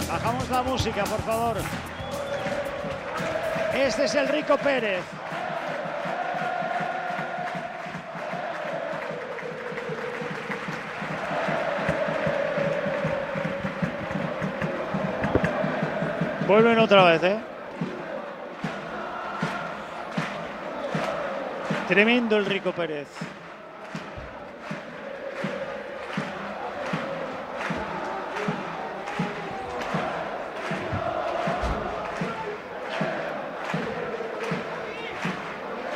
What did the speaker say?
Bajamos la música, por favor. Este es el Rico Pérez. Vuelven otra vez, ¿eh? Tremendo el Rico Pérez.